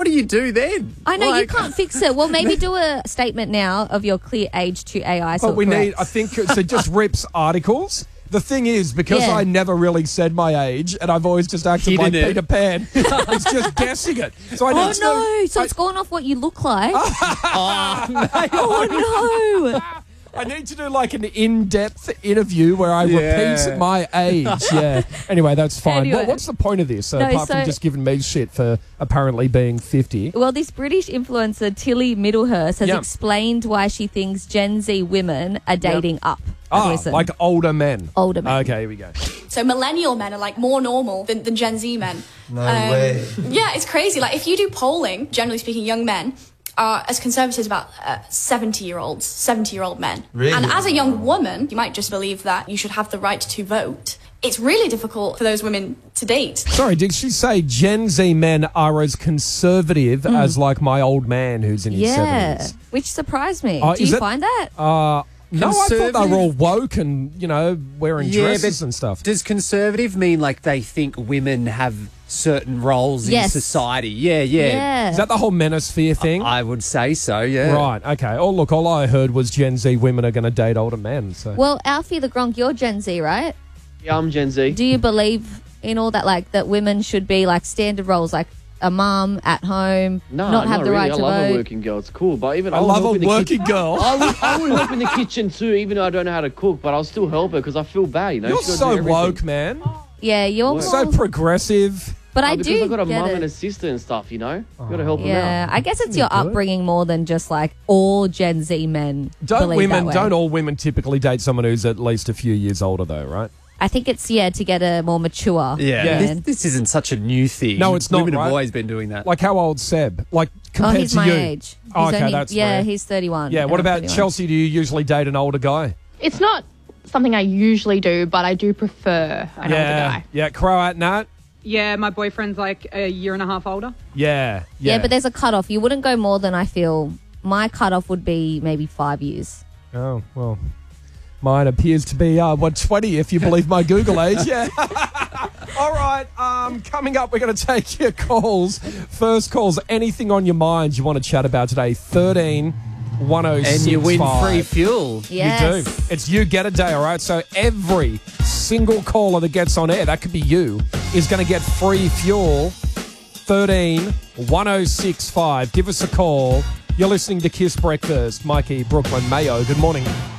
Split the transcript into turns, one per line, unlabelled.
do you do then?
I know, you can't fix it. Well, maybe do a statement now of your clear age to AI.
But we need, I think, so just rips articles. The thing is, because I never really said my age, and I've always just acted like Peter Pan, it's just guessing it. So I need
So it's gone off what you look like. Oh, no.
I need to do like an in-depth interview where I repeat my age. Yeah. Anyway, that's fine.
Anyway.
What's the point of this, apart from just giving me shit for apparently being 50?
Well, this British influencer, Tilly Middlehurst, has explained why she thinks Gen Z women are dating up.
Like older men.
Older men.
Okay, here we go.
So millennial men are like more normal than Gen Z men.
No way.
Yeah, it's crazy. Like if you do polling, generally speaking, young men are as conservative as about 70-year-old men.
Really?
And as a young woman, you might just believe that you should have the right to vote. It's really difficult for those women to date.
Sorry, did she say Gen Z men are as conservative as like my old man who's in his 70s?
Which surprised me. Do
is
you
it-
find that?
No, I thought they were all woke and, wearing dresses and stuff.
Does conservative mean like they think women have certain roles in society? Yeah.
Is that the whole manosphere thing?
I would say so, yeah.
Right, okay. Oh, look, all I heard was Gen Z women are going to date older men. So.
Well, Alfie the Gronk, you're Gen Z, right?
Yeah, I'm Gen Z.
Do you believe in all that, like that women should be like standard roles, like a mum at home, not have the right to vote?
I love a working girl. It's cool, but even
I love a working girl.
I would help in the kitchen too, even though I don't know how to cook. But I'll still help her because I feel bad.
You're so woke, man.
Yeah, you're
so progressive.
But I
because
do
I've got a
get
mum
it.
and a sister and stuff. You got to help them
Yeah,
out.
I guess it's your upbringing more than just like all Gen Z men. believe that way.
Don't all women typically date someone who's at least a few years older, though, right?
I think it's to get a more mature. man.
This isn't such a new thing.
No, it's not.
Women
right?
have always been doing that.
Like how old Seb? Like compared
he's
to
my
you?
age.
Oh,
He's
okay,
only-
that's
yeah,
rare.
he's 31.
Yeah.
and
What
I'm
about
31.
Chelsea? Do you usually date an older guy?
It's not something I usually do, but I do prefer an older guy.
Yeah. Croat Nat.
Yeah, my boyfriend's like a year and a half older.
Yeah.
Yeah, but there's a cutoff. You wouldn't go more than, I feel, my cutoff would be maybe 5 years.
Oh well. Mine appears to be 20 if you believe my Google age. Yeah. All right. Coming up, we're going to take your calls. First calls. Anything on your mind you want to chat about today? 13 106.
And you win free fuel.
Yes.
You do. It's you get a day. All right. So every single caller that gets on air, that could be you, is going to get free fuel. 13 1065. Give us a call. You're listening to Kiss Breakfast. Mikey, Brooklyn, Mayo. Good morning.